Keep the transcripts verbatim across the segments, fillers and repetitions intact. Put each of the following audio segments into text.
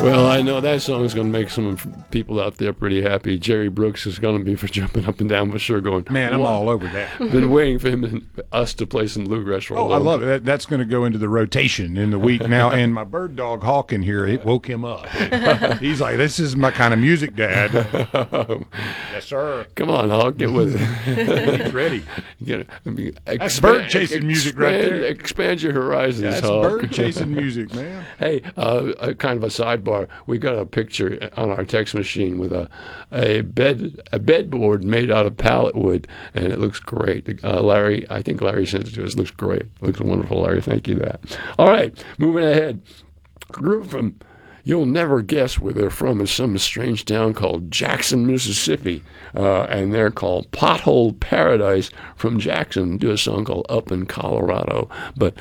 Well, I know that song is going to make some people out there pretty happy. Jerry Brooks is going to be for jumping up and down for sure going, man, I'm "What?" all over that. Been waiting for him and us to play some bluegrass for a Oh, I long love time. it. That, that's going to go into the rotation in the week now. And my bird dog Hawk in here, it woke him up. He's like, "This is my kind of music, Dad." Yes, sir. Come on, Hawk, get with it. He's ready. You know, I mean, That's expand- bird chasing music right expand- there. Expand your horizons, That's Hawk. bird chasing music, man. Hey, uh, a kind of a sidebar. We got a picture on our text machine with a a bed a bedboard made out of pallet wood, and it looks great. Uh, Larry, I think Larry sent it to us. It looks great. It looks wonderful, Larry. Thank you for that. All right, moving ahead. A group from you'll never guess where they're from is some strange town called Jackson, Mississippi, uh, and they're called Pothole Paradise from Jackson. Do a song called Up in Colorado, but.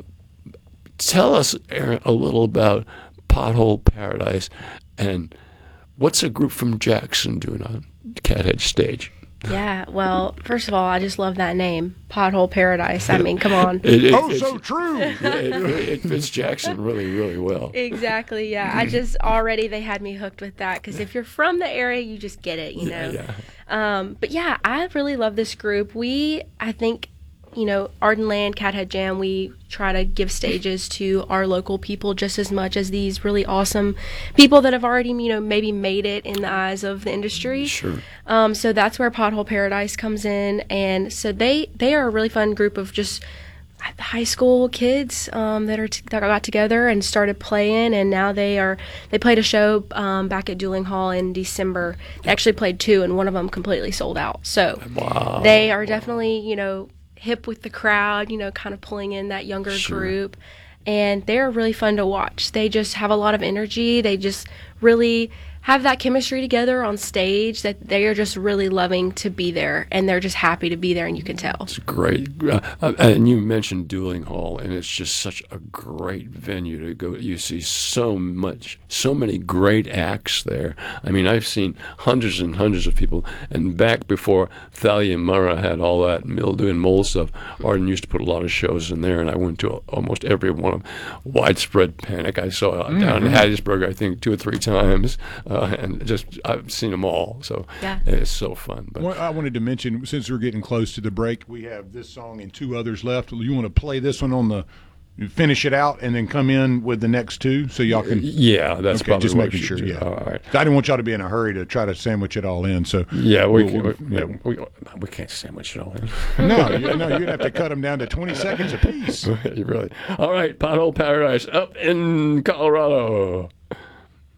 Tell us, Aaron, a little about Pothole Paradise and what's a group from Jackson doing on Cathead stage? Yeah, well, first of all, I just love that name, Pothole Paradise. I mean, come on. It, it, Oh, it's- so true. yeah, it, it fits Jackson really, really well. Exactly, yeah. I just already, they had me hooked with that because if you're from the area, you just get it, you know. Yeah, yeah. Um, but yeah, I really love this group. We, I think, you know, Ardenland, Cathead Jam, we try to give stages to our local people just as much as these really awesome people that have already, you know, maybe made it in the eyes of the industry. Sure. Um, so that's where Pothole Paradise comes in. And so they, they are a really fun group of just high school kids um, that are t- that got together and started playing, and now they are they played a show um, back at Dueling Hall in December. They actually played two, and one of them completely sold out. So Wow. they are definitely, you know, hip with the crowd, you know, kind of pulling in that younger Sure. group. And they're really fun to watch. They just have a lot of energy. They just really have that chemistry together on stage that they are just really loving to be there, and they're just happy to be there, and you can tell. It's great. Uh, uh, and you mentioned Dueling Hall, and it's just such a great venue to go. You see so much, so many great acts there. I mean, I've seen hundreds and hundreds of people. And back before Thalia Murrah had all that mildew and mold stuff, Arden used to put a lot of shows in there, and I went to almost every one of them. Widespread Panic I saw mm-hmm. down in Hattiesburg, I think, two or three times. Uh, and just I've seen them all, so yeah. It's so fun. But Well, I wanted to mention, since we're getting close to the break, we have this song and two others left. You want to play this one on the, finish it out, and then come in with the next two, so y'all can. yeah, that's Okay, probably just what making we sure. should do. Yeah, All right. I didn't want y'all to be in a hurry to try to sandwich it all in. So Yeah, we, we'll- we, we'll- yeah, we, we can't sandwich it all in. no, you, no, you're gonna have to cut them down to twenty seconds apiece. You really. All right, Pothole Paradise up in Colorado.